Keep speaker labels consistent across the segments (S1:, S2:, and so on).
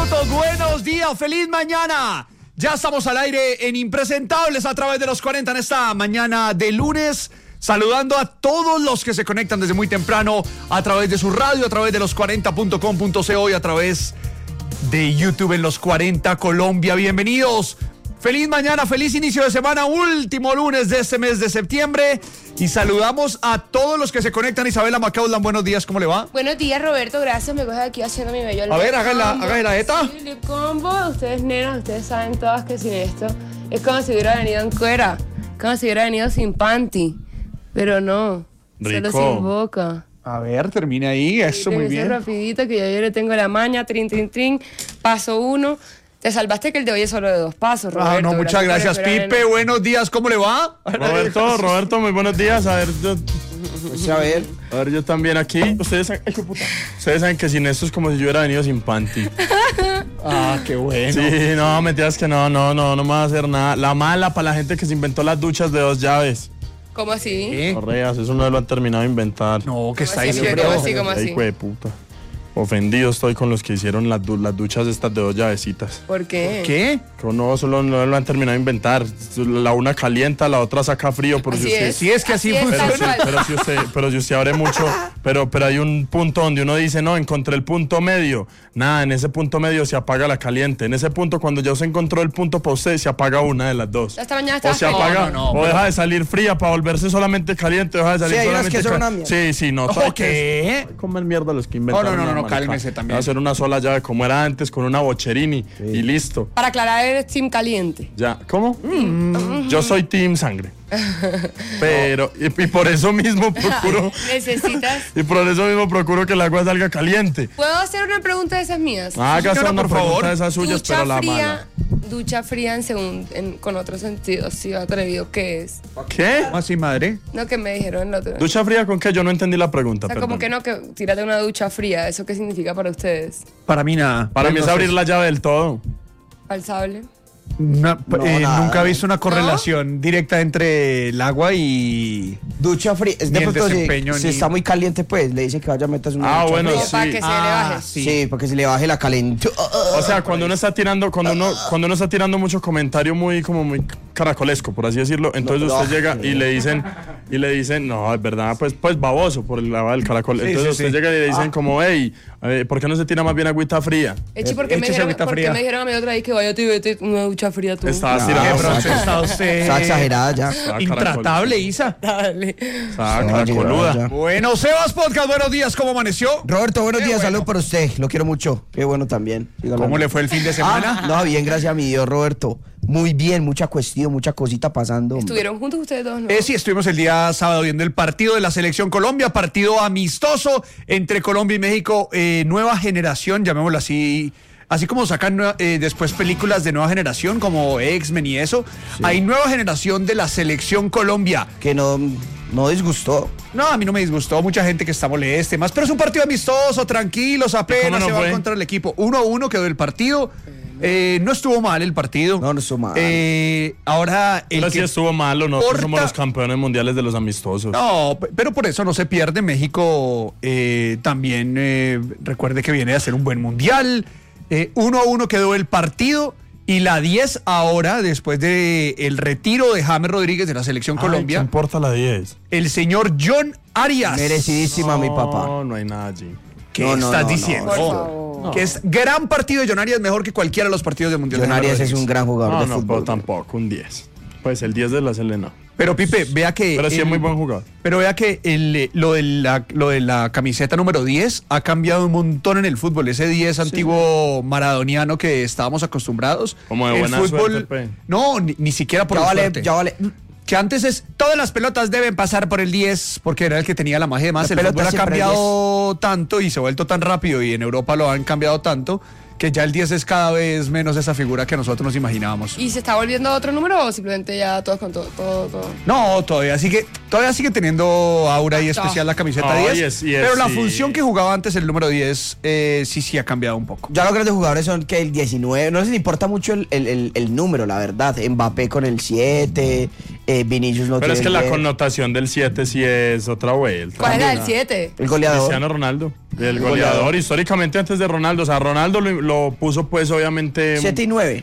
S1: minutos. Buenos días, feliz mañana. Ya estamos al aire en Impresentables a través de los 40 en esta mañana de lunes. Saludando a todos los que se conectan desde muy temprano a través de su radio, a través de los 40.com.co y a través de YouTube en los 40 Colombia. Bienvenidos. Feliz mañana, feliz inicio de semana, último lunes de este mes de septiembre. Y saludamos a todos los que se conectan. Isabela Macaulay, buenos días, ¿cómo le va?
S2: Buenos días, Roberto, gracias. Me coges aquí haciendo mi bello.
S1: A ver, hágale la jeta.
S2: Sí, lip combo. Ustedes, nenas, ustedes saben todas que sin esto es como si hubiera venido en cuera, como si hubiera venido sin panty. Pero no,
S3: Rico.
S2: solo sin boca.
S1: A ver, termine ahí, eso muy bien.
S2: Rapidito, que yo le tengo la maña, trin, trin, trin. Paso 1. Te salvaste que el de hoy es solo de 2 pasos, Roberto.
S1: No, muchas gracias, Pipe. Buenos días, ¿cómo le va?
S3: Roberto, muy buenos días. A ver, yo también aquí. Ustedes saben que sin esto es como si yo hubiera venido sin panty.
S1: Qué bueno.
S3: Sí, no, mentiras que no me va a hacer nada. La mala para la gente que se inventó las duchas de 2 llaves.
S2: ¿Cómo así?
S1: ¿Qué?
S3: Correas, eso no lo han terminado de inventar.
S1: No, que está
S2: así?
S1: diciendo.
S2: ¿Cómo así?
S3: Hijo de puta. Ofendido estoy con los que hicieron las duchas estas de 2 llavecitas.
S2: ¿Por qué?
S1: ¿Qué?
S3: Que no, solo no lo han terminado de inventar. La una calienta, la otra saca frío. Por
S2: Así
S3: si usted,
S2: es.
S1: Sí, es que así
S2: Así es,
S1: funciona.
S2: tal cual.
S3: pero si usted abre mucho, pero hay un punto donde uno dice, no, encontré el punto medio. Nada, en ese punto medio se apaga la caliente. En ese punto, cuando ya se encontró el punto para usted, se apaga una de las dos.
S2: Esta mañana
S3: O
S2: estaba
S3: se
S2: feliz.
S3: apaga,
S1: No,
S3: o deja de salir fría para volverse solamente caliente, o deja de salir
S4: Sí, hay unas
S3: solamente
S4: que son una
S3: caliente. Sí, no.
S1: Ojo, ¿qué?
S3: Comer mierda los que inventaron.
S1: No,
S3: marica.
S1: cálmese también.
S3: Va a hacer una sola llave como era antes, con una bocherini y listo.
S2: Para aclarar, eres team caliente.
S3: Ya, ¿cómo? Yo soy team sangre. Pero, y por eso mismo procuro.
S2: Necesitas.
S3: Y por eso mismo procuro que el agua salga caliente.
S2: ¿Puedo hacer una pregunta de esas mías?
S3: Hágase
S1: señora,
S3: una
S1: por
S3: pregunta
S1: favor.
S3: de esas suyas, pero la mala.
S2: Ducha fría con otro sentido, sí, atrevido, ¿qué es?
S3: ¿Qué?
S1: ¿Cómo así, madre?
S2: No, que me dijeron el otro.
S3: ¿Ducha fría con qué? Yo no entendí la pregunta.
S2: O sea,
S3: perdón.
S2: como que no, que tírate una ducha fría, ¿eso qué significa para ustedes?
S1: Para mí nada.
S3: Para mí es abrir la llave del todo.
S2: ¿Al sable?
S1: Nada. Nunca he visto una
S2: ¿No?
S1: correlación directa entre el agua y...
S4: Ducha fría. Es
S1: Ni
S4: de
S1: el
S4: pronto
S1: desempeño,
S4: si
S1: ni-
S4: está muy caliente, pues le dice que vaya a meterse una ducha
S3: bueno,
S4: fría.
S2: Como para
S3: sí.
S2: que se le baje.
S4: Sí, para que se le baje la calentura.
S3: O sea, cuando uno está tirando, cuando uno está tirando mucho comentario muy caracolesco, por así decirlo, entonces usted llega y le dicen, no, es verdad, pues baboso por el lado del caracol.
S1: Sí,
S3: Entonces
S1: sí,
S3: usted
S1: sí.
S3: llega y le dicen como, hey, ¿por qué no se tira más bien agüita fría?
S2: Echi, ¿por qué me
S1: Échese agüita fría.
S2: dijeron a mí otra vez que vaya a vete una ducha fría tú?
S3: Estaba
S1: ¿Qué
S3: tirando.
S1: bronce está usted?
S4: Está exagerada ya.
S3: Estaba
S1: Intratable, Isa.
S2: Dale.
S3: Estaba
S4: No,
S3: caracoluda.
S4: ya.
S1: Bueno, Sebas Podcast, buenos días, ¿cómo amaneció?
S4: Roberto, buenos días,
S1: bueno.
S4: salud por usted. Lo quiero mucho. Qué bueno también. Dígalo.
S1: ¿Cómo le fue el fin de semana?
S4: No, bien, gracias a mi Dios, Roberto. Muy bien, mucha cuestión, mucha cosita pasando. hombre.
S2: ¿Estuvieron juntos ustedes dos, no?
S1: Sí, estuvimos el día sábado viendo el partido de la Selección Colombia, partido amistoso entre Colombia y México, nueva generación, llamémoslo así. Así como sacan después películas de nueva generación como X-Men y eso, hay nueva generación de la Selección Colombia.
S4: Que no disgustó.
S1: No, a mí no me disgustó, mucha gente que está molesta y más, pero es un partido amistoso, tranquilos, apenas
S3: no
S1: se va
S3: fue?
S1: contra el equipo. 1-1 quedó el partido. No estuvo mal el partido.
S4: No estuvo mal.
S1: Ahora el
S3: Pero sí
S1: que
S3: estuvo malo, nosotros
S1: Porta-
S3: somos los campeones mundiales de los amistosos.
S1: No, pero por eso no se pierde. México también recuerde que viene de hacer un buen mundial. 1-1 quedó el partido y la 10 ahora, después de el retiro de James Rodríguez de la Selección
S3: Ay,
S1: Colombia,
S3: ¿qué importa la 10?
S1: el señor John Arias.
S4: Merecidísima mi papá.
S3: No hay nada allí.
S1: ¿Qué
S4: No,
S1: estás
S4: no,
S1: diciendo?
S2: Por favor.
S1: Que es gran partido de John Arias, mejor que cualquiera de los partidos del Mundial. de
S4: John
S1: James
S4: Arias es
S1: Rodríguez.
S4: un gran jugador
S3: No,
S4: de
S3: no,
S4: fútbol.
S3: pero tampoco, un 10. Pues el 10 de la Selena.
S1: Pero Pipe, vea que...
S3: Pero sí es muy buen jugador.
S1: Pero vea que lo de la camiseta número 10 ha cambiado un montón en el fútbol. Ese 10 antiguo maradoniano que estábamos acostumbrados.
S3: Como de
S1: el
S3: buena
S1: fútbol,
S3: suerte, pe.
S1: no, ni siquiera por
S4: Ya
S1: la
S4: vale,
S1: suerte.
S4: ya vale.
S1: Que antes todas las pelotas deben pasar por el 10 porque era el que tenía la magia de más.
S4: Las
S1: El fútbol
S4: pelotas
S1: ha
S4: siempre
S1: cambiado tanto y se ha vuelto tan rápido y en Europa lo han cambiado tanto que ya el 10 es cada vez menos esa figura que nosotros nos imaginábamos.
S2: ¿Y se está volviendo otro número o simplemente ya todos con todo?
S1: No, todavía sigue teniendo aura y especial la camiseta
S3: No,
S1: 10.
S3: y es,
S1: pero la
S3: sí.
S1: función que jugaba antes el número 10 sí ha cambiado un poco.
S4: Ya los grandes jugadores son que el 19, no les importa mucho el número, la verdad. Mbappé con el 7, Vinicius no
S3: Pero es
S4: tiene
S3: que la
S4: el-
S3: connotación del 7 sí es otra vuelta.
S2: ¿Cuál es la del 7?
S4: el goleador.
S3: Cristiano Ronaldo. El goleador históricamente antes de Ronaldo. O sea, Ronaldo lo puso pues obviamente...
S4: 7 y 9.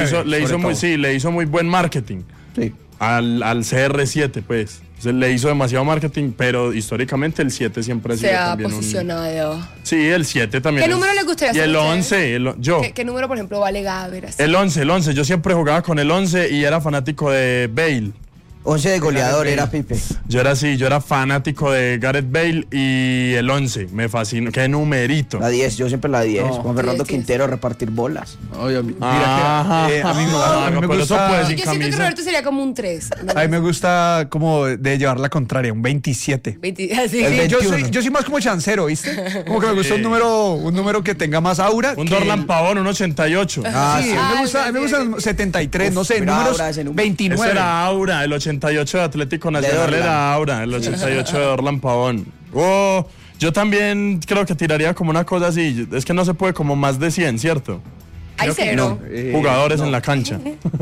S3: Le hizo muy buen marketing
S4: Sí.
S3: al CR7 pues. Le hizo demasiado marketing, pero históricamente el 7 siempre ha sido
S2: Se ha
S3: también
S2: posicionado.
S3: Sí, el 7 también.
S2: ¿Qué número le gustaría
S3: Y
S2: hacer
S3: el
S2: a ustedes?
S3: 11, yo.
S2: ¿Qué número, por ejemplo, vale Gaber? Así?
S3: El 11. Yo siempre jugaba con el 11 y era fanático de Bale.
S4: 11 de goleador
S3: Gareth
S4: era
S3: Bale.
S4: Pipe.
S3: Yo era fanático de Gareth Bale y el 11. Me fascinó. Qué numerito.
S4: La 10, yo siempre la 10.
S1: No.
S4: Juan Fernando
S2: 10, 10.
S4: Quintero, repartir bolas.
S1: Oye, mira
S3: Ajá.
S1: que, a mí me
S3: Pero eso
S1: gusta...
S3: puede
S2: Yo
S3: sin
S2: siento que
S3: camisa.
S2: Roberto sería como un 3.
S1: A mí me gusta como de llevar la contraria, un 27.
S2: Así.
S4: El
S1: Yo
S4: 21.
S1: soy más como chancero, ¿viste? Como que me gusta un número que tenga más aura.
S3: Un
S1: que
S3: Dorlan Pavón, un 88.
S1: Sí, a mí me gusta el 73, no sé,
S4: Uf, era
S1: números
S4: aura ese número.
S1: 29.
S3: Ese era Aura, el 88 de Atlético Nacional
S4: Dorlan.
S3: era Aura, el 88 de Dorlan Pavón. Oh, yo también creo que tiraría como una cosa así. Es que no se puede como más de 100, ¿cierto?
S2: Hay cero.
S3: Jugadores en la cancha.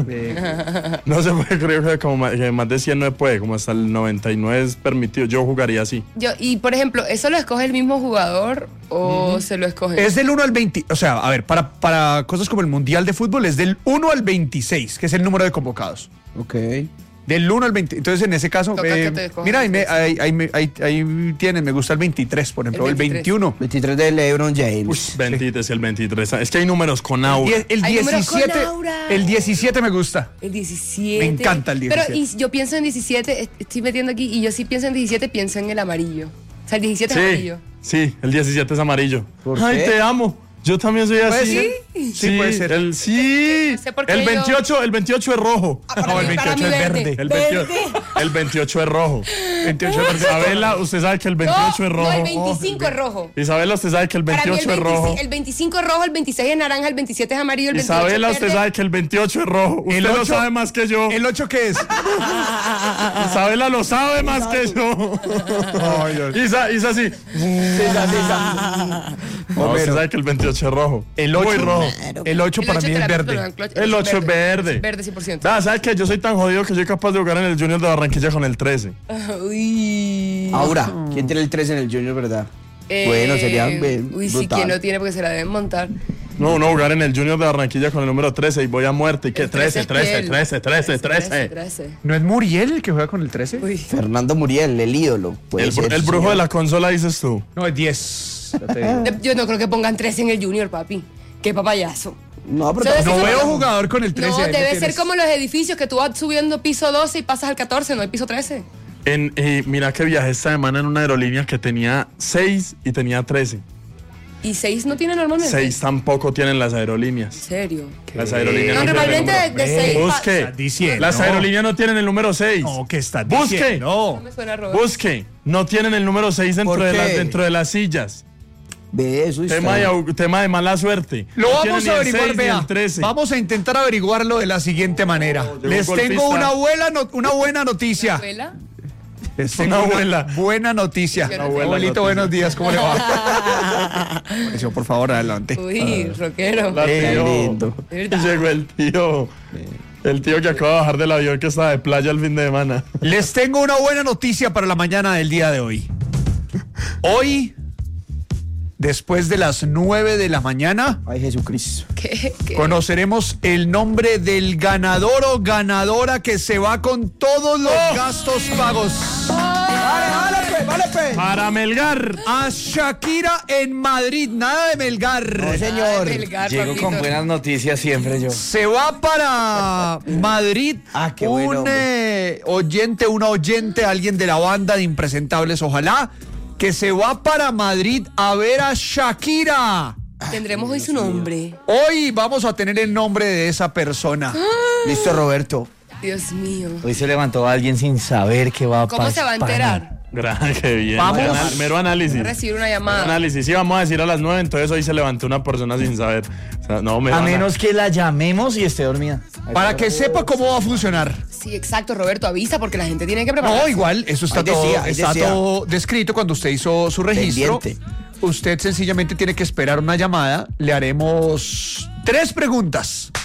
S3: No se puede, creo que como que más de 100 no se puede, como hasta el 99 es permitido. Yo jugaría así.
S2: Y por ejemplo, ¿eso lo escoge el mismo jugador o se lo escoge?
S1: Es del 1 al 20, o sea, a ver, para cosas como el Mundial de Fútbol es del 1 al 26, que es el número de convocados.
S4: Ok.
S1: Del 1 al 20. Entonces, en ese caso,
S2: Toca que te escojas
S1: mira,
S2: después.
S1: ahí tienen, me gusta el 23, por ejemplo, el
S2: 23.
S1: 21.
S4: 23 de LeBron James.
S3: Uy, 23, es el 23. Es que hay números con Aura.
S1: El
S2: Hay números con
S1: 17,
S2: aura.
S1: el 17 me gusta.
S2: El 17.
S1: Me encanta el 17.
S2: Pero y yo pienso en 17, estoy metiendo aquí, y yo sí pienso en 17, pienso en el amarillo. O sea, el 17 es
S3: Sí,
S2: amarillo.
S3: sí, el 17 es amarillo.
S4: ¿Por
S3: Ay,
S4: qué?
S3: te amo. Yo también soy
S1: ¿Puede
S3: así.
S1: ser? Sí, puede ser.
S3: Sí.
S2: No sé por qué
S3: El
S2: yo-
S3: 28 es rojo.
S1: No, el 28 es verde.
S3: El 28 es rojo. 28 es verde. Isabela, usted sabe que el 28 es rojo.
S2: No, el 25 es rojo.
S3: Isabela, usted sabe que el
S2: Para mí
S3: 28 es rojo.
S2: el 25 es rojo, el 26 es naranja, el 27 es amarillo, el 28
S3: Isabela,
S2: es
S3: usted
S2: verde.
S3: sabe que el 28 es rojo. Usted
S1: El
S3: lo
S1: 8
S3: sabe más que yo.
S1: ¿El 8 qué es?
S3: Isabela lo sabe más que yo. Isa sí. No, usted sabe que el 28 es rojo.
S1: El 8,
S3: Muy rojo.
S1: el 8 para
S2: El 8
S1: mí
S2: te
S1: es
S2: la
S1: verde.
S2: perdonan,
S3: El 8 es verde.
S2: Verde 100%.
S3: ¿Sabes qué? Yo soy tan jodido que soy capaz de jugar en el Junior de Barranquilla con el 13.
S2: Uy.
S4: Aura. ¿Quién tiene el 13 en el Junior, verdad? Bueno, sería
S2: Uy, sí,
S4: brutal.
S2: que no tiene porque se la deben montar.
S3: No, jugar en el Junior de Barranquilla con el número 13 y voy a muerte. ¿Y qué?
S2: El 13
S3: 13.
S2: es piel.
S1: ¿No es Muriel el que juega con el 13?
S2: Uy.
S4: Fernando Muriel, el ídolo. Puede ser,
S3: El brujo
S4: señor.
S3: de la consola dices tú.
S1: No, es 10. Ya te digo.
S2: Yo no creo que pongan 13 en el Junior, papi. Qué papayazo.
S4: No, pero
S2: Debe ser
S1: No
S2: como-
S1: veo jugador con el 13.
S2: No,
S1: ahí lo
S2: debe ser
S1: tienes.
S2: como los edificios que tú vas subiendo piso 12 y pasas al 14, no hay piso 13.
S3: Mira que viajé esta semana en una aerolínea que tenía 6 y tenía 13.
S2: Y 6 no tiene normalmente.
S3: 6 tampoco tienen las aerolíneas.
S2: ¿En serio?
S3: Las aerolíneas
S2: No,
S3: no tienen el
S2: normalmente
S3: número.
S2: de 6.
S3: Busque.
S1: Estás diciendo.
S3: Las aerolíneas no tienen el número 6.
S1: No, ¿qué estás
S3: Busque.
S1: diciendo?
S2: No
S1: No.
S2: me suena Roberto.
S3: Busque. No tienen el número 6
S4: ¿Por qué?
S3: dentro de las sillas.
S4: ve eso.
S3: Tema de mala suerte.
S1: Lo
S3: No
S1: vamos
S3: tienen
S1: a
S3: ni el
S1: averiguar,
S3: 6 ni
S1: vea.
S3: el 13.
S1: Vamos a intentar averiguarlo de la siguiente manera.
S3: llegó
S1: Les
S3: un
S1: tengo
S3: golpista.
S1: una buena noticia.
S2: ¿Abuela?
S1: Les tengo
S3: Una abuela.
S1: buena noticia.
S2: Una
S3: buena
S1: Abuelito,
S3: noticia.
S1: buenos días, ¿cómo le va? Mauricio, por favor, adelante.
S2: Uy, rockero.
S3: La tío.
S4: lindo.
S3: Y llegó el tío. El tío que acaba de bajar del avión que estaba de playa el fin de semana.
S1: Les tengo una buena noticia para la mañana del día de hoy. Hoy, después de las 9 de la mañana,
S4: Ay, Jesucristo.
S2: ¿Qué?
S1: conoceremos el nombre del ganador o ganadora que se va con todos los gastos pagos.
S4: Vale, pues.
S3: Para Melgar.
S1: A Shakira en Madrid, nada de Melgar.
S4: No, señor.
S5: Llego con buenas noticias siempre yo.
S1: Se va para Madrid
S4: Ah, qué buen
S1: un
S4: hombre.
S1: una oyente, alguien de la banda de Impresentables, ojalá, que se va para Madrid a ver a Shakira.
S2: Tendremos hoy su nombre.
S1: Hoy vamos a tener el nombre de esa persona.
S4: Listo, Roberto.
S2: Dios mío.
S5: Hoy se levantó alguien sin saber qué va a pasar.
S2: ¿Cómo se va a enterar?
S3: Qué bien.
S1: Vamos.
S3: Mero análisis.
S2: Va a recibir una llamada.
S3: Análisis. Sí, vamos a decir a las 9, entonces hoy se levantó una persona sin saber. O sea, no,
S5: A menos que la llamemos y esté dormida.
S1: Para que sepa cómo va a funcionar.
S2: Sí, exacto, Roberto, avisa porque la gente tiene que prepararse.
S1: No, igual, eso está,
S4: Ahí decía,
S1: todo,
S4: ahí
S1: está
S4: decía.
S1: todo descrito cuando usted hizo su registro.
S4: Pendiente.
S1: Usted sencillamente tiene que esperar una llamada. Le haremos 3 preguntas.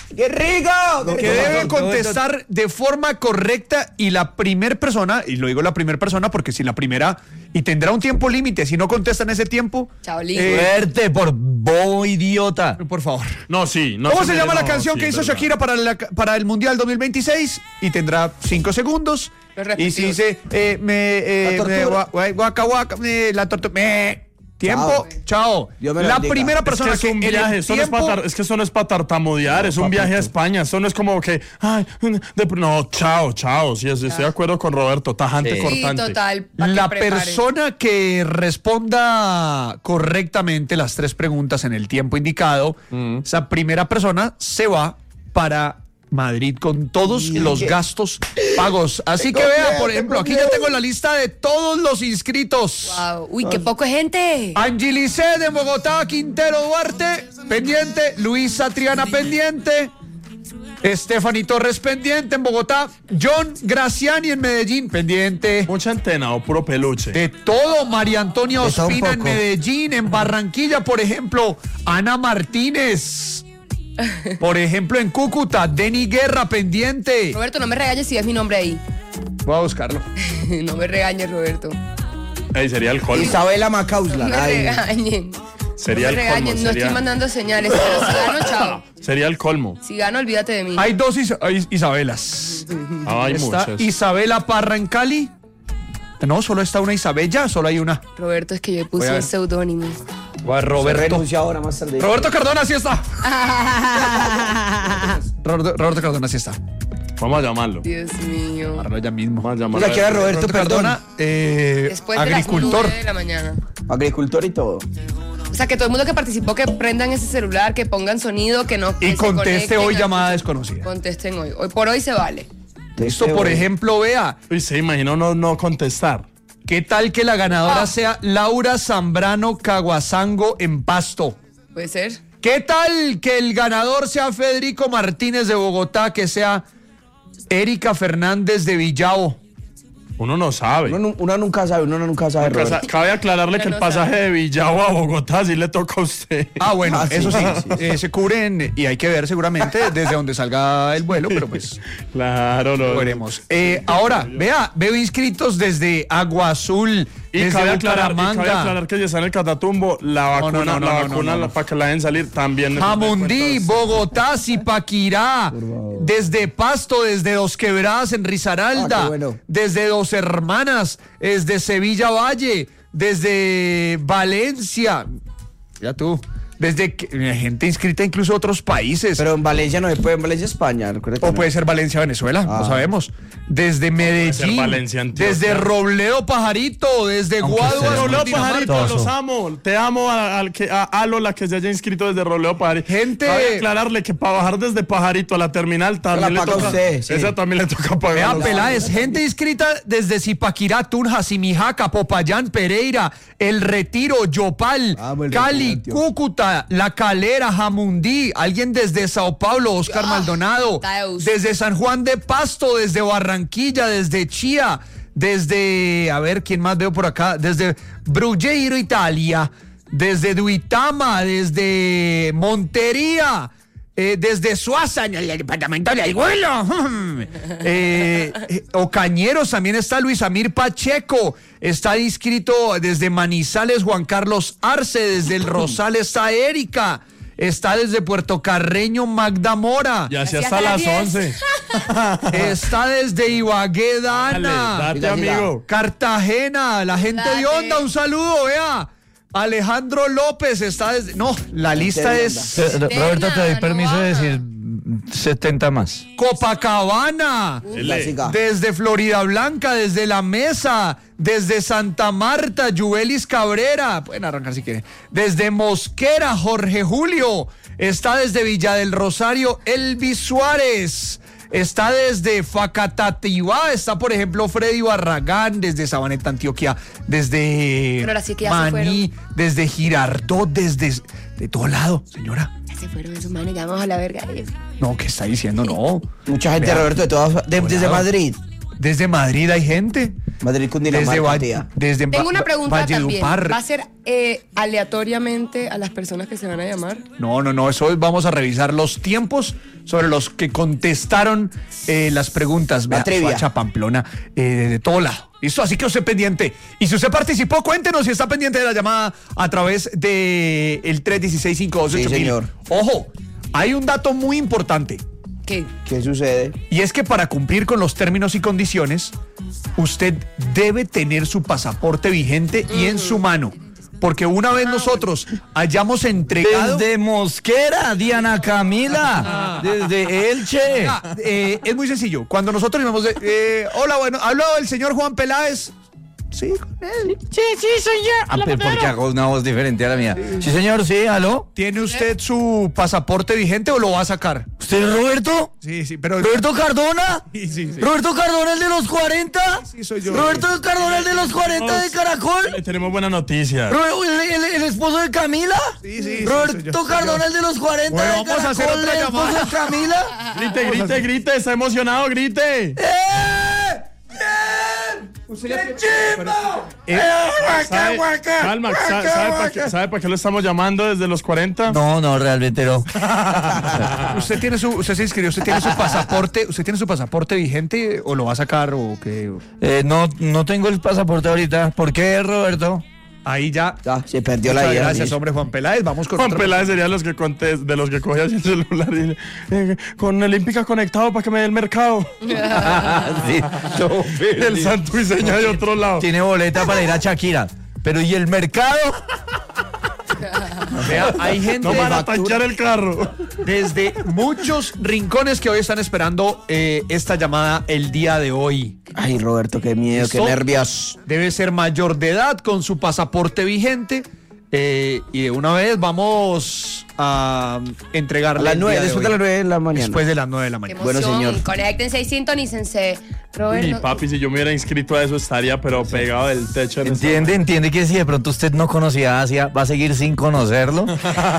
S4: ¡Qué rico!
S1: Que debe contestar de forma correcta y la primer persona, y lo digo la primera persona porque si la primera, y tendrá un tiempo límite, si no contesta en ese tiempo,
S2: Chao, listo.
S5: Suerte por bobo idiota.
S1: por favor.
S3: No, sí. No
S1: ¿Cómo se
S3: me-
S1: llama la
S3: no,
S1: canción
S3: sí,
S1: que hizo
S3: verdad.
S1: Shakira para el Mundial 2026? Y tendrá 5 segundos.
S2: Los
S1: Y si
S2: respectivos.
S1: dice,
S4: La tortura.
S1: guaca, guaca, la tortuga, tiempo, chao.
S4: Dios me lo
S1: La
S4: bendiga.
S1: primera
S3: Es que
S1: persona
S3: es un
S1: en el
S3: viaje, esto no es
S1: tiempo-
S3: es que esto no es para tartamudear, es un viaje a España, esto no es como que, ay, no, chao, sí, estoy de acuerdo con Roberto, tajante,
S5: Sí.
S2: Sí,
S3: cortante.
S2: total. pa' que
S1: La
S2: prepare.
S1: persona que responda correctamente las 3 preguntas en el tiempo indicado, esa primera persona se va para Madrid con todos los gastos pagos. Así que vea, por ejemplo, aquí ya tengo la lista de todos los inscritos.
S2: Wow. Uy, qué poco gente.
S1: Angilicé de Bogotá, Quintero Duarte, pendiente. Luisa Triana, pendiente. Stephanie Torres, pendiente en Bogotá. John Graciani en Medellín, pendiente.
S3: Mucha antena o puro peluche.
S1: De todo, María Antonia
S4: De todo un
S1: Ospina en
S4: poco.
S1: Medellín, en Barranquilla, por ejemplo, Ana Martínez. Por ejemplo, en Cúcuta, Denny Guerra, pendiente.
S2: Roberto, no me regañes si es mi nombre ahí.
S1: Voy a buscarlo.
S2: No me regañes, Roberto.
S3: Ey, sería el colmo.
S4: Isabela
S2: No
S4: Macauslan.
S2: me
S4: Ay,
S2: regañen.
S3: Sería
S2: no me
S3: el colmo.
S2: regañen, no
S3: Sería,
S2: estoy mandando señales. Pero si gano, chao.
S3: sería el colmo.
S2: Si gano, olvídate de mí.
S1: Hay 2 Isabelas.
S3: Hay
S1: Está
S3: muchas.
S1: Isabela Parra en Cali. No, solo está una Isabella, solo hay una.
S2: Roberto, es que yo
S1: Voy
S2: puse
S1: a
S2: un
S1: ver.
S2: seudónimo.
S1: Roberto.
S4: renunció ahora más tarde.
S1: Roberto Cardona, sí está. Roberto Cardona, sí está.
S3: Vamos a llamarlo.
S2: Dios mío.
S1: Amarlo ya mismo.
S3: Vamos a llamarlo.
S4: Mira, que era Roberto, perdón.
S1: Cardona,
S2: Después de
S1: agricultor.
S2: las 9 de la mañana.
S4: Agricultor y todo.
S2: O sea, que todo el mundo que participó, que prendan ese celular, que pongan sonido, que no. Que
S1: Y
S2: se
S1: conteste
S2: conecten
S1: hoy
S2: a-
S1: llamada desconocida.
S2: Contesten hoy. Hoy por hoy se vale.
S1: Esto, por ejemplo, vea,
S3: Uy, se imaginó no contestar.
S1: ¿qué tal que la ganadora sea Laura Zambrano Caguazango en Pasto?
S2: ¿Puede ser?
S1: ¿Qué tal que el ganador sea Federico Martínez de Bogotá, que sea Erika Fernández de Villao?
S3: Uno no sabe.
S4: Uno nunca sabe, Roberto.
S3: Cabe aclararle que el
S2: no
S3: pasaje
S2: sabe.
S3: de Villavo a Bogotá sí le toca a usted.
S1: Ah, bueno,
S4: Ah, sí,
S1: eso sí,
S4: sí,
S1: se cubren y hay que ver seguramente desde donde salga el vuelo, pero pues
S3: Claro,
S1: lo veremos. Ahora, vea, veo inscritos desde Agua Azul,
S3: Y
S1: desde
S3: cabe
S1: Bucaramanga,
S3: aclarar que ya está en el Catatumbo, la
S1: No, no,
S3: vacuna,
S1: no, no, no, no.
S3: para que la dejen salir también.
S1: Jamundí, Bogotá, Zipaquirá, desde Pasto, desde Dos Quebradas en Risaralda,
S4: Ah, qué bueno.
S1: desde Dos Hermanas, desde Sevilla Valle, desde Valencia, ya tú, desde gente inscrita incluso de otros países.
S4: Pero en Valencia no se puede, en Valencia España. recuerda que
S1: O
S4: no.
S1: puede ser Valencia, Venezuela, no
S4: Ah.
S1: sabemos. Desde
S3: ser
S1: Medellín,
S3: Valencia, Antioquia.
S1: desde Robledo Pajarito, desde Guaduas,
S3: Roleo
S1: Cundinamarca.
S3: Pajarito, los amo. Te amo a Lola que se haya inscrito desde Roleo Pajarito.
S1: Gente-
S3: Cabe aclararle que para bajar desde Pajarito a la terminal también le
S4: paga
S3: toca.
S4: usted, sí.
S3: Esa también le toca pagar.
S1: Vea, Peláez, gente inscrita desde Zipaquirá, Tunja, Simijaca, Popayán, Pereira, El Retiro, Yopal,
S4: Vamos, El
S1: Cali,
S4: Retiro, Antioquia.
S1: Cúcuta, La Calera, Jamundí, alguien desde Sao Paulo, Oscar Maldonado,
S2: Taeus.
S1: desde San Juan de Pasto, desde Barranquilla, desde Chía, desde, a ver, ¿quién más veo por acá? Desde Bruggeiro, Italia, desde Duitama, desde Montería, desde Suaza, en el departamento de Alguelo. Ocañeros también está Luis Amir Pacheco. Está inscrito desde Manizales Juan Carlos Arce. Desde el Rosal está Erika. Está desde Puerto Carreño Magda Mora.
S3: Ya sea
S2: Así
S3: hasta
S2: hasta
S3: las
S2: las
S3: 11.
S1: Está desde Ibagué Dana.
S3: Dale,
S4: Siga,
S3: date,
S4: siga.
S3: amigo.
S1: Cartagena, la gente de
S2: Date.
S1: Onda, un saludo, vea. Alejandro López está desde... No, la lista
S4: de
S1: es
S5: Roberto, te doy
S2: no
S5: permiso de
S2: baja.
S5: decir 70 más.
S1: Copacabana.
S4: Siga, siga.
S1: Desde Florida Blanca, desde La Mesa, desde Santa Marta, Juvelis Cabrera, pueden arrancar si quieren, desde Mosquera, Jorge Julio, está desde Villa del Rosario, Elvis Suárez, está desde Facatativá, está por ejemplo Freddy Barragán, desde Sabaneta, Antioquia, desde
S2: Pero ahora sí que ya se
S1: Maní, desde Girardot, desde de todo lado, señora.
S2: Ya se fueron esos manes, ya vamos a la verga.
S1: No, ¿qué está diciendo? No.
S4: Mucha gente,
S1: Vea.
S4: Roberto, desde
S1: Volado.
S4: Madrid.
S1: Desde Madrid hay gente.
S4: Madrid con Dinamarca, tía.
S2: Tengo una pregunta también.
S1: Valledupar.
S2: ¿Va a ser aleatoriamente a las personas que se van a llamar?
S1: No, eso vamos a revisar los tiempos sobre los que contestaron las preguntas.
S4: La trivia.
S1: Soacha, Pamplona, de todo lado. Listo, así que usted pendiente. Y si usted participó, cuéntenos si está pendiente de la llamada a través de el 316-528-8000.
S4: Sí, señor.
S1: Ojo, hay un dato muy importante.
S2: ¿Qué?
S4: ¿Qué sucede?
S1: Y es que para cumplir con los términos y condiciones, usted debe tener su pasaporte vigente y en su mano. Porque una vez nosotros hayamos entregado...
S5: Desde Mosquera, Diana Camila. Desde Elche.
S1: Es muy sencillo. Cuando nosotros llamamos hola, bueno, habló el señor Juan Peláez. Sí, con él.
S5: Sí, soy yo. ¿Por qué hago una voz diferente a la mía? Sí, señor, sí, ¿aló?
S1: ¿Tiene usted su pasaporte vigente o lo va a sacar?
S5: ¿Usted es Roberto?
S1: Sí, pero...
S5: ¿Roberto Cardona?
S1: Sí.
S5: ¿Roberto Cardona, el de los 40?
S1: Sí, soy yo.
S5: ¿Roberto Cardona, el de los 40 de Caracol?
S3: Tenemos buena noticia.
S5: ¿El esposo de Camila?
S1: Sí,
S5: ¿Roberto
S1: soy yo.
S5: Cardona, el de los 40
S1: Bueno,
S5: de
S1: vamos a hacer
S5: Caracol,
S1: otra
S5: el esposo
S1: llamada.
S5: de Camila?
S3: Grite, está emocionado, grite. Calma, ¿sabe para qué lo estamos llamando desde los 40?
S5: No, realmente no.
S1: Usted se inscribió, usted tiene su pasaporte vigente o lo va a sacar o qué?
S5: No tengo el pasaporte ahorita. ¿Por qué, Roberto?
S1: Ahí ya.
S4: Ya, se perdió
S1: Muchas
S4: la idea.
S1: gracias, hombre, Juan Peláez. Vamos con
S3: Juan
S1: otro.
S3: Peláez sería de los que cogía así el celular y con Olímpica conectado para que me dé el mercado.
S5: Sí,
S3: El santo y seña de otro lado.
S5: Tiene boleta para ir a Shakira. Pero ¿y el mercado?
S1: Vea, hay gente
S3: No van a tanquear el carro.
S1: desde muchos rincones que hoy están esperando esta llamada el día de hoy.
S4: Ay, Roberto, qué miedo, qué
S1: ¿Listo?
S4: nervios.
S1: Debe ser mayor de edad con su pasaporte vigente. Y de una vez vamos a entregarle
S4: A las
S1: el
S4: 9,
S1: día
S4: después de
S1: hoy.
S4: las 9 de la mañana.
S1: Después de las 9 de la
S2: ¡Qué
S1: mañana.
S4: Bueno,
S2: emoción!
S4: señor.
S2: Conéctense y sintonícense.
S3: Mi
S2: Robert,
S3: papi, si yo me hubiera inscrito a eso, estaría pero pegado del techo. En
S5: Entiende que si de pronto usted no conocía a Asia, va a seguir sin conocerlo.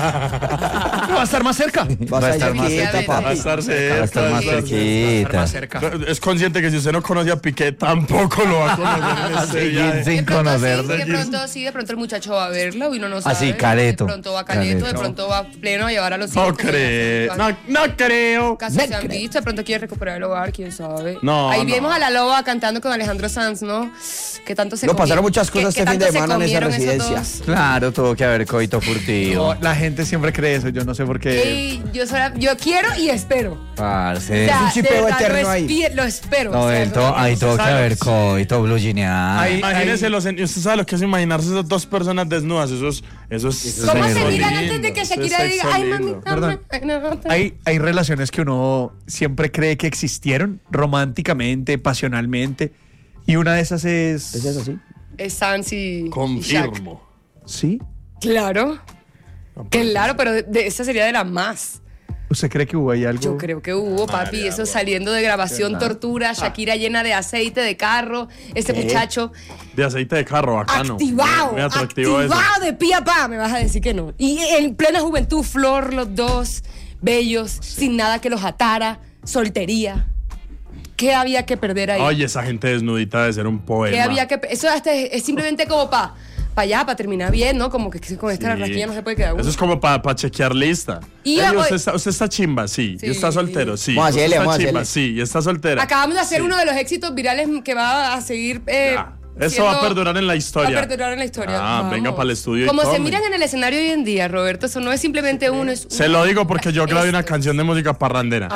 S1: Va a estar más cerca.
S4: Vas a estar más
S2: cerquita,
S4: cerca,
S3: Va a
S4: papi.
S3: estar
S5: Va a estar más cerquita.
S1: Más cerca.
S3: Es consciente que si usted no conoce a Piqué, tampoco lo va a conocer en este
S5: Seguir
S3: viaje.
S5: sin conocerlo.
S2: de pronto el muchacho va a verlo y uno no sabe.
S5: Así, careto.
S2: De pronto va Careto, de pronto va pleno a llevar a los hijos.
S3: No creo. No creo.
S2: Casos se han visto, de pronto quiere recuperar el hogar, quién sabe.
S3: No,
S2: Ahí
S3: no.
S2: vimos a la loba cantando con Alejandro Sanz, ¿no? Que tanto se
S4: No, pasaron
S2: comieron-
S4: muchas cosas
S2: que
S4: este fin de
S2: tanto se
S4: semana en esa
S2: comieron esos
S4: residencia.
S2: dos.
S5: Claro, tuvo que haber coito furtivo.
S1: No, la gente siempre cree eso, yo no sé por qué.
S2: Ey, yo quiero y espero.
S5: Parce.
S2: O sea,
S4: un chipeo
S2: de verdad,
S4: eterno ahí.
S2: Lo espero.
S5: No,
S2: o sea,
S5: ahí tuvo que
S3: ¿sabes?
S5: haber coito, blue gineado.
S1: Ahí-
S3: Imagínese, usted sabe lo que es imaginarse esas dos personas desnudas. Eso es
S2: ¿Cómo
S5: es
S2: se
S5: muy
S2: miran
S3: lindo,
S2: antes de que
S3: eso es
S2: Shakira diga,
S3: sexo
S2: ay,
S3: lindo.
S2: mamita?
S1: Perdón.
S2: No,
S1: Hay relaciones que uno siempre cree que existieron románticamente, pasionalmente. Y una de esas es.
S4: ¿Es eso así?
S2: Es Sanz y Shaq.
S3: Confirmo.
S1: ¿Sí?
S2: Claro. Claro, pero esa sería de las más.
S1: ¿Usted cree que hubo ahí algo?
S2: Yo creo que hubo, papi, eso saliendo de grabación, tortura, Shakira llena de aceite de carro, ese
S4: ¿Qué?
S2: muchacho
S3: De aceite de carro, bacano.
S2: activado,
S3: Muy atractivo eso.
S2: de pie a pa, me vas a decir que no. Y en plena juventud, flor, los dos, bellos, sin nada que los atara, soltería. ¿Qué había que perder ahí?
S3: Oye, esa gente desnudita debe ser un poema.
S2: ¿Qué había que Eso hasta es simplemente como para allá, para terminar bien, ¿no? Como que con esta
S3: Sí.
S2: rasquilla no se puede quedar uno.
S3: Eso es como para chequear lista.
S2: Y
S3: Oye,
S2: hoy-
S3: usted está chimba, sí.
S2: Sí.
S3: Y está soltero, sí.
S4: Vamos a
S3: Usted
S4: hacerle,
S3: está
S4: vamos a
S3: chimba,
S4: hacerle.
S3: sí. Y está soltera.
S2: Acabamos de hacer
S3: Sí.
S2: uno de los éxitos virales que va a seguir.
S3: Ya. Eso va a perdurar en la historia.
S2: Va a perdurar en la historia.
S3: Ah,
S2: Vamos.
S3: venga para el estudio y
S2: Como se
S3: tome.
S2: miran en el escenario hoy en día, Roberto, eso no es simplemente uno, es
S3: Se lo digo porque yo grabé una canción de música parrandera.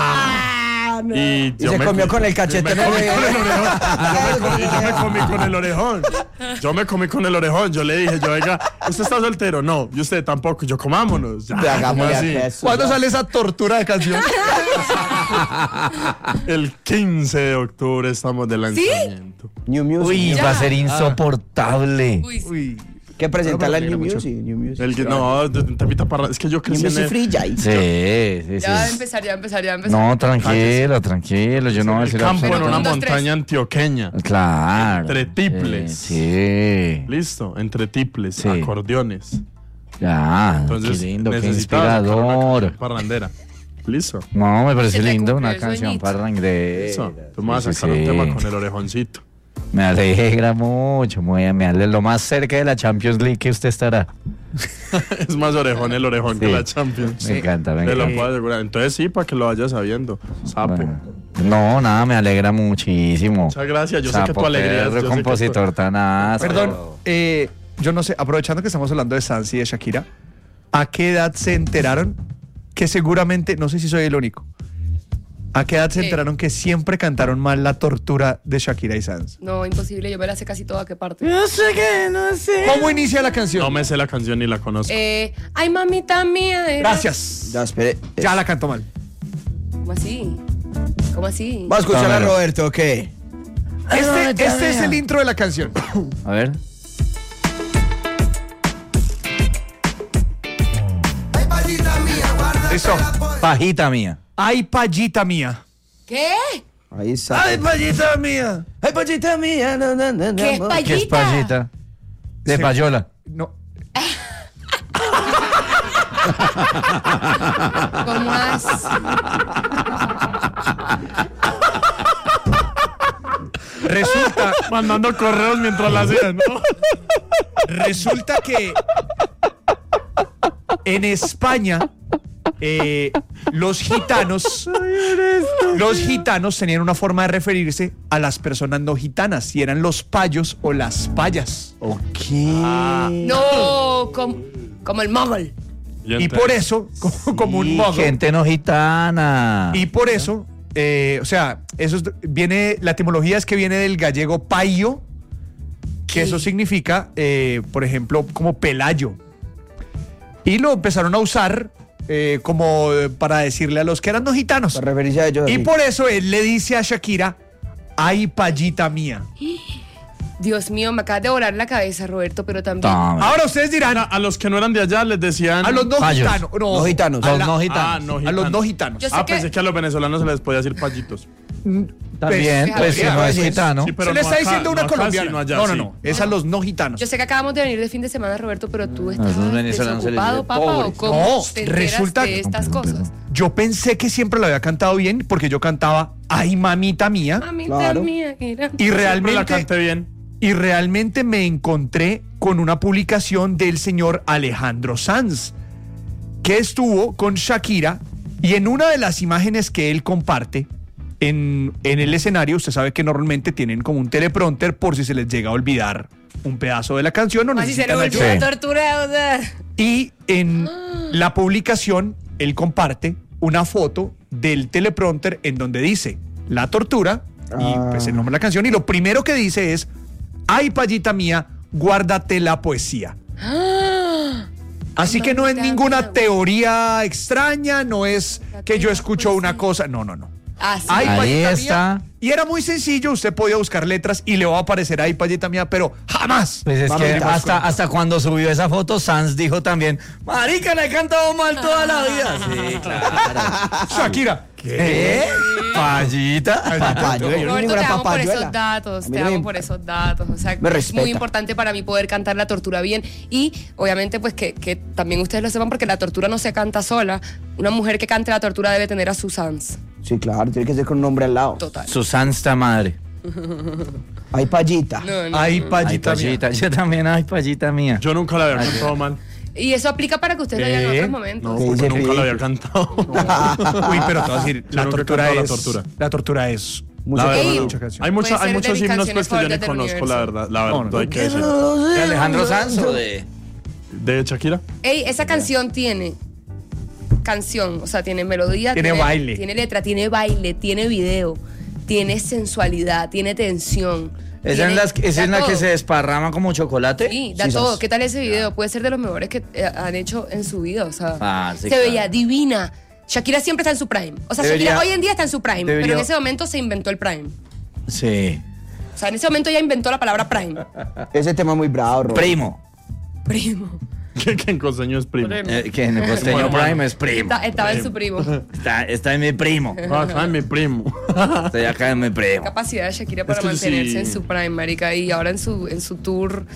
S2: no.
S3: Y
S4: Y se comió con el cachete en el
S3: Yo me comí con el orejón. Yo me comí con el orejón. Yo le dije, oiga, ¿usted está soltero? No. Y usted tampoco. Yo, comámonos. Ya,
S4: Hagámosle
S3: ¿cómo así?
S4: a eso.
S1: ¿Cuándo sale esa tortura de canción?
S3: El 15 de octubre estamos de lanzamiento.
S4: New Music.
S5: Uy,
S2: Ya.
S5: va a ser insoportable.
S2: Uy, sí.
S1: Uy.
S4: ¿Qué presentarla en
S1: Pero
S4: New
S1: mucho.
S4: Music? New Music.
S3: No, temita para. Es que yo
S4: New
S3: crecí en
S4: Music
S3: el,
S4: Free Jay.
S5: Sí.
S2: Ya va a empezar, ya va a empezar.
S5: No, tranquilo, yo no voy a
S3: el
S5: decir
S3: campo en una
S2: Un, dos,
S3: montaña
S2: tres.
S3: antioqueña.
S5: Claro.
S3: Entre tiples.
S5: Sí.
S3: Listo, entre tiples,
S5: Sí.
S3: acordeones.
S5: Ya.
S3: Entonces,
S5: Qué lindo, qué
S3: necesitaba sacar una
S5: inspirador.
S3: canción parrandera. Listo.
S5: No, me parece
S2: Se te
S5: lindo
S2: cumplió
S5: una
S2: el
S5: canción
S2: sueñito.
S5: parrangrera.
S3: Listo. Tú me vas a
S5: Sí,
S3: sacar un
S5: sí.
S3: tema con el orejoncito.
S5: Me alegra mucho, me alegra lo más cerca de la Champions League que usted estará.
S3: Es más orejón el orejón que
S5: Sí.
S3: la Champions.
S5: Me encanta, me
S3: Te lo
S5: encanta.
S3: puedo asegurar. Entonces sí, para que lo vayas sabiendo. Sapo.
S5: Bueno. No, nada, me alegra muchísimo.
S3: Muchas gracias. Yo sé que
S5: Sapo,
S3: tu alegría
S5: perro,
S3: yo sé que
S5: compositor tan áspero.
S1: Perdón, yo no sé, aprovechando que estamos hablando de Sanz y de Shakira, ¿a qué edad se enteraron que seguramente, no sé si soy el único, ¿a qué edad se
S2: ¿Qué?
S1: enteraron que siempre cantaron mal La Tortura de Shakira y Sanz?
S2: No, imposible, yo me la sé casi toda, ¿qué parte?
S5: No sé.
S1: ¿Cómo inicia la canción?
S3: No me sé la canción ni la conozco.
S2: Ay, mamita mía.
S1: Gracias.
S4: Ya, espere.
S1: Ya la canto mal.
S2: ¿Cómo así? ¿Cómo así?
S4: ¿Va a escuchar a
S5: Tómalo.
S4: Roberto o qué?
S1: Este es el intro de la canción.
S5: A ver.
S1: Listo.
S5: Pajita mía.
S1: Ay, payita mía.
S2: ¿Qué?
S4: Ahí está.
S1: payita mía.
S4: Ay, pachita mía. No, no, no, no,
S2: ¿Qué es
S4: no.
S2: payita?
S5: ¿Qué es pajita? De
S1: Sí.
S5: payola.
S1: No.
S2: ¿Cómo has?
S1: Resulta,
S3: Mandando correos mientras la hacían, ¿no?
S1: resulta que en España los gitanos tenían una forma de referirse a las personas no gitanas y eran los payos o las payas.
S4: Ok.
S2: No, como el mogol.
S1: Y por eso, como un mogo,
S5: Gente no gitana.
S1: y por eso, o sea, viene, la etimología es que viene del gallego payo, que eso significa, por ejemplo, como pelayo. Y lo empezaron a usar como para decirle a los que eran no gitanos.
S4: Para referirse a ellos.
S1: Y
S4: así.
S1: por eso él le dice a Shakira, ay, payita mía.
S2: Dios mío, me acabas de volar la cabeza, Roberto, pero también.
S5: Tome.
S1: Ahora ustedes dirán,
S3: A los que no eran de allá les decían.
S1: a los no
S5: Payos.
S1: gitanos.
S4: No gitanos.
S1: a
S5: Los
S1: la-
S5: no gitanos.
S3: Ah, no
S1: A
S3: gitanos.
S1: los no gitanos.
S2: Yo sé que-
S3: Pensé que a los venezolanos se les podía decir payitos.
S5: También, pues si
S2: habría,
S5: no es
S1: pues,
S5: gitano.
S3: sí, pero
S1: se le
S3: no
S1: está
S3: acá,
S1: diciendo una
S3: no acá,
S1: colombiana.
S3: sino allá,
S1: no, no,
S3: sí.
S1: no. Es a los no gitanos.
S2: Yo sé que acabamos de venir de fin de semana, Roberto, pero tú estás
S5: Esos venezolanos se les
S2: desocupado,
S5: dice
S2: papá,
S5: pobres.
S2: ¿o cómo
S1: No,
S2: te enteras
S1: resulta
S2: de
S1: que-
S2: estas cosas?
S1: Yo pensé que siempre lo había cantado bien porque yo cantaba ay, mamita mía.
S2: Mamita
S4: Claro.
S2: mía, mira.
S1: Y
S3: Siempre la
S1: realmente,
S3: canté bien.
S1: me encontré con una publicación del señor Alejandro Sanz, que estuvo con Shakira y en una de las imágenes que él comparte en el escenario, usted sabe que normalmente tienen como un teleprompter por si se les llega a olvidar un pedazo de la canción o
S2: Así se
S1: necesitan
S2: le
S1: ayuda.
S2: volvió
S5: Sí.
S2: la tortura, o sea.
S1: Y en la publicación, él comparte una foto del teleprompter en donde dice La Tortura y pues el nombre de la canción. Y lo primero que dice es: ay, payita mía, guárdate la poesía. Así que no es
S2: mamita
S1: ninguna
S2: mía.
S1: teoría extraña, no es que yo
S2: la
S1: escucho una
S2: poesía.
S1: cosa. No, no, no.
S2: Así.
S1: Ay,
S5: Ahí
S1: payita
S5: está.
S1: mía. Y era muy sencillo, usted podía buscar letras y le va a aparecer ay, payita mía, pero jamás.
S5: Pues es
S1: Vamos,
S5: que
S1: dimos
S5: hasta,
S1: cuenta.
S5: hasta cuando subió esa foto, Sanz dijo también, marica, le he cantado mal toda la vida. Sí, claro.
S1: Shakira.
S5: ¿Qué? ¿Payita?
S4: Papayuela, yo no soy
S2: Roberto, te
S4: ninguna
S2: amo por
S4: papayuela.
S2: esos datos,
S4: A mí
S2: te
S4: no me
S2: amo por esos datos. O sea,
S4: me
S2: es
S4: respeta.
S2: muy importante para mí poder cantar La Tortura bien. Y obviamente, pues que también ustedes lo sepan, porque La Tortura no se canta sola. Una mujer que cante La Tortura debe tener a su Sans.
S4: Sí, claro, tiene que ser con un nombre al lado.
S2: Total.
S5: Su santa madre.
S4: Ay, payita.
S2: No, no.
S1: Ay,
S5: Ay,
S1: payita mía.
S5: payita. Yo también, ay, payita mía.
S3: Yo nunca la había cantado mal.
S2: Y eso aplica para que ustedes lo digan en otros momentos.
S3: No,
S4: ¿Qué
S3: porque
S4: dice
S3: nunca la había
S4: Felipe?
S3: cantado.
S1: Uy, pero te voy a decir,
S3: Yo nunca he cantado La Tortura.
S1: es
S4: Mucha
S3: La verdad,
S2: Ey,
S3: no.
S1: mucha canción.
S3: Hay,
S2: Puede ser
S3: hay
S2: de
S3: muchos
S2: mis
S3: himnos
S2: canciones
S3: pues, que yo ni
S2: favoritas del
S3: conozco, la
S2: universo.
S3: verdad. La verdad,
S1: No, no.
S3: hay que decirlo.
S5: ¿De Alejandro Sanz o de...?
S3: ¿De Shakira?
S2: Ey, esa canción tiene canción, o sea, tiene melodía,
S1: Tiene baile.
S2: tiene letra, tiene baile, tiene video, tiene sensualidad, tiene tensión.
S5: ¿Esa
S2: tiene-
S5: es en
S2: da
S5: la que
S2: todo.
S5: se desparrama como chocolate?
S2: Sí, da
S4: Sí,
S2: todo.
S4: sabes.
S2: ¿Qué tal ese video? Puede ser de los mejores que han hecho en su vida. O sea,
S5: Ah, sí,
S2: se
S5: claro.
S2: veía divina. Shakira siempre está en su prime. O sea,
S5: Debería-
S2: Shakira hoy en día está en su prime,
S5: debería-
S2: pero en ese momento se inventó el prime.
S5: Sí.
S2: O sea, en ese momento ya inventó la palabra prime.
S4: Ese tema es muy bravo, Roberto.
S5: Primo.
S2: Primo.
S3: Que en costeño es primo.
S5: Que en el costeño
S3: Bueno,
S5: prime es primo.
S2: Estaba en su primo.
S5: Está en mi primo.
S3: Acá es mi primo.
S5: Estoy acá en mi primo.
S2: Capacidad de Shakira para
S3: Es que
S2: mantenerse
S3: sí.
S2: en su prime, marica, y ahora en su tour.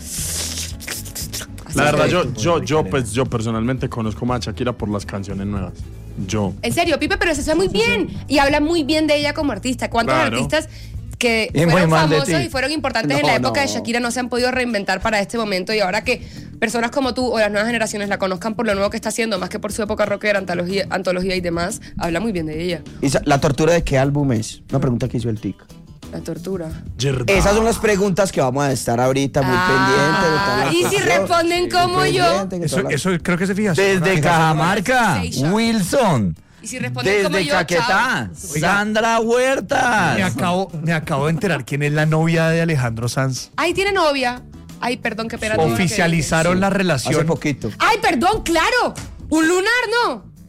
S3: La verdad,
S5: Sí.
S3: yo personalmente conozco más a Shakira por las canciones nuevas. Yo.
S2: En serio, Pipe, pero se sabe muy bien y habla muy bien de ella como artista. ¿Cuántos
S3: Claro.
S2: artistas que
S5: Y muy
S2: fueron
S5: mal de
S2: famosos
S5: ti.
S2: y fueron importantes en
S4: No,
S2: la época de
S4: no.
S2: Shakira no se han podido reinventar para este momento, y ahora que personas como tú o las nuevas generaciones la conozcan por lo nuevo que está haciendo, más que por su época rockera, antología y demás, habla muy bien de ella.
S4: ¿La tortura de qué álbum es? Una pregunta que hizo el TIC.
S2: La tortura.
S4: Esas son las preguntas que vamos a estar ahorita muy pendientes. de toda la
S2: Y si
S4: cuestión.
S2: responden como yo.
S4: Pendientes, de toda la-
S1: Eso creo que se fija.
S5: Desde Cajamarca,
S2: Seixas.
S5: Wilson.
S2: Y si responden como
S5: Desde
S2: yo,
S5: Caquetá,
S2: chao.
S5: Sandra Huertas.
S1: Me acabo de enterar quién es la novia de Alejandro Sanz.
S2: Ay, tiene novia. Ay, perdón, qué pena. todo lo que
S1: Oficializaron la
S4: Hace
S1: relación.
S4: poquito.
S2: dije. Ay, perdón, claro. Un lunar, ¿no?